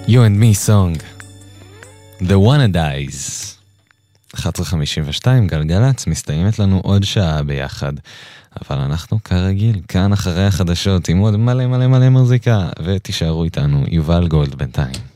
You and me song. The Wanna Dies. 11:52 גלגלץ, מסתיימת לנו עוד שעה ביחד. אבל אנחנו כרגיל, כאן אחרי החדשות, עם עוד מלא מלא מלא מוזיקה, ותישארו איתנו, יובל גולד בינתיים.